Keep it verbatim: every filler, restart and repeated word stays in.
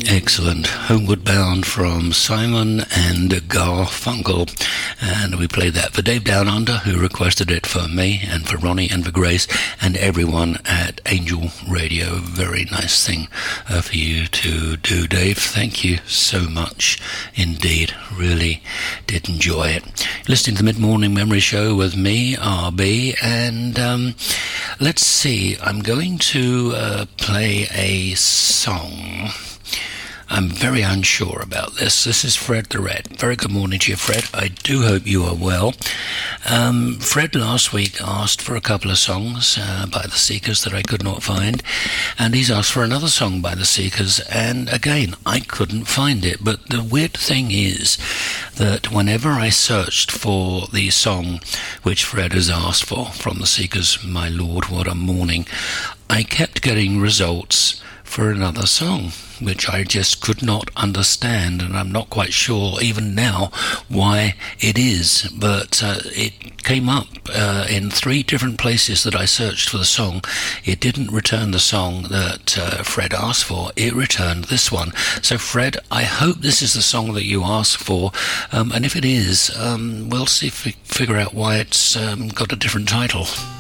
Excellent. Homeward Bound from Simon and Garfunkel. And we played that for Dave Down Under, who requested it for me and for Ronnie and for Grace and everyone at Angel Radio. Very nice thing uh, for you to do, Dave. Thank you so much indeed. Really did enjoy it. Listening to the Mid-Morning Memory Show with me, R B, and um, let's see, I'm going to uh, play a song. I'm very unsure about this. This is Fred the Red. Very good morning to you, Fred. I do hope you are well. Um, Fred last week asked for a couple of songs uh, by the Seekers that I could not find, and he's asked for another song by the Seekers, and again, I couldn't find it. But the weird thing is that whenever I searched for the song which Fred has asked for from the Seekers, My Lord, What a Morning, I kept getting results for another song, which I just could not understand, and I'm not quite sure even now why it is, but uh, it came up uh, in three different places that I searched for the song. It didn't return the song that uh, Fred asked for, it returned this one. So Fred, I hope this is the song that you asked for, um, and if it is, um, we'll see if we figure out why it's um, got a different title.